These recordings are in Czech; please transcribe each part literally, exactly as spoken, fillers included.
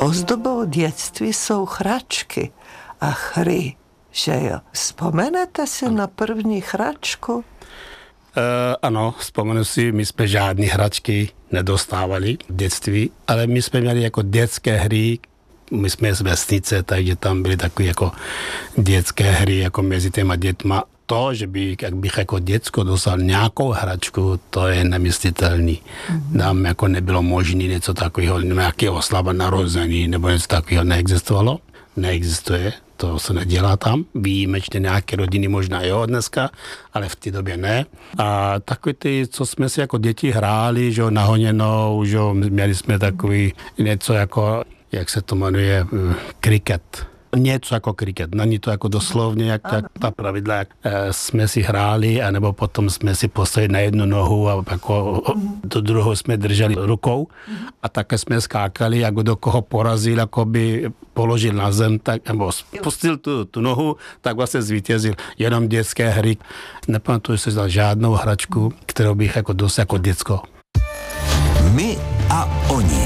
Ozdobou dětství jsou hračky a hry, že jo. Vzpomenete si na první hračku? Uh, ano, vzpomenu si, my jsme žádné hračky nedostávali v dětství, ale my jsme měli jako dětské hry, my jsme z vesnice, takže tam byly takové jako dětské hry jako mezi těma dětma. To, že by, jak bych jako děcko dostal nějakou hračku, to je nemyslitelný. Mm-hmm. Nám jako nebylo možné něco takového, nějaké oslava narození nebo něco takového neexistovalo. Neexistuje, to se nedělá tam. Výjimečně nějaké rodiny možná jo dneska, ale v té době ne. A takový ty, co jsme si jako děti hráli, že nahoněnou, že měli jsme takový něco jako, jak se to jmenuje, kriket. Něco jako kriket, není to jako doslovně, jak, jak ta pravidla, jak e, jsme si hráli, anebo potom jsme si postavili na jednu nohu a jako do druhou jsme drželi rukou a také jsme skákali, jak do koho porazil, jako by položil na zem, tak, nebo spustil tu, tu nohu, tak vlastně zvítězil. Jenom dětské hry. Nepamatuji si za žádnou hračku, kterou bych jako dost jako děcko. My a oni.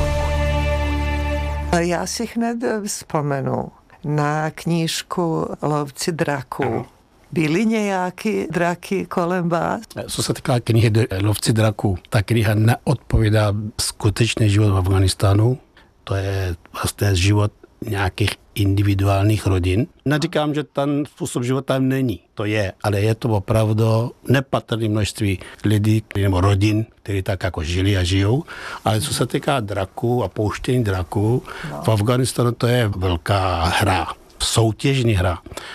Já si hned vzpomenu na knížku Lovci draků. Byly nějaké draky kolem vás? Co se týká knihy Lovci draků, ta kniha neodpovídá skutečný život v Afghánistánu. To je vlastně život nějakých individuálních rodin. Neříkám, že ten způsob života tam není. To je, ale je to opravdu nepatrné množství lidí nebo rodin, kteří tak jako žili a žijou. Ale co se týká draků a pouštění draků, no. V Afghánistánu to je velká hra, soutěžní hra.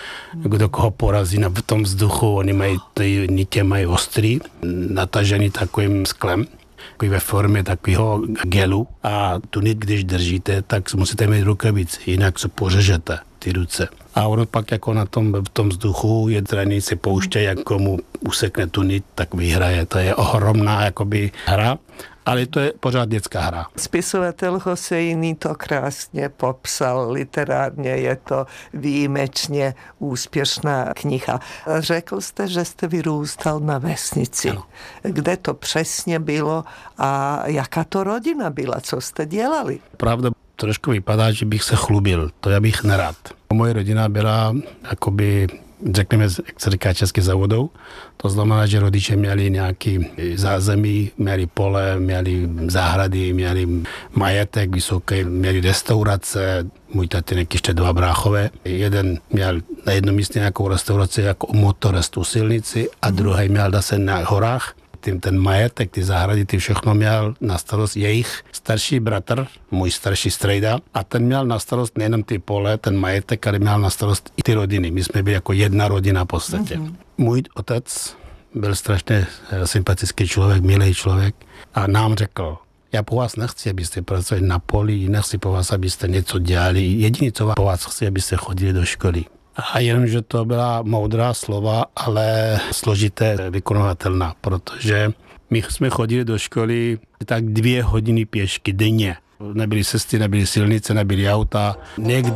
Kdo koho porazí na tom vzduchu, oni mají, ty nitě mají ostrý, natažený takovým sklem, ve formě takového gelu a tu nit, když držíte, tak musíte mít rukavici, jinak se pořežete ty ruce. A ono pak jako na tom, v tom vzduchu je trénink se pouště, jak komu usekne tu nit, tak vyhraje. To je ohromná jakoby hra, ale to je pořád dětská hra. Spisovatel Hosejný to krásně popsal, literárně je to výjimečně úspěšná kniha. Řekl jste, že jste vyrůstal na vesnici. Ano. Kde to přesně bylo a jaká to rodina byla, co jste dělali? Pravda trošku vypadá, že bych se chlubil, to já bych nerad. Moje rodina byla jakoby, řekněme, jak se říká česky, za vodou. To znamená, že rodiče měli nějaký zázemí, měli pole, měli zahrady, měli majetek vysoký, měli restaurace. Můj tatínek ještě dva bráchové. Jeden měl na jednom místě nějakou restauraci jako motorest u silnici a druhý měl zase na horách. Tím ten majetek, ty zahrady, ty všechno měl na starost jejich starší bratr, můj starší strejda, a ten měl na starost nejenom ty pole, ten majetek, ale měl na starost i ty rodiny. My jsme byli jako jedna rodina v podstatě. Mm-hmm. Můj otec byl strašně sympatický člověk, milý člověk a nám řekl, já po vás nechci, abyste pracovali na poli, nechci po vás, abyste něco dělali. Jediné, co po vás chci, abyste chodili do školy. A jenom, že to byla moudrá slova, ale složité vykonavatelná, protože my jsme chodili do školy tak dvě hodiny pěšky denně. Nebyly cesty, nebyly silnice, nebyly auta. Někdy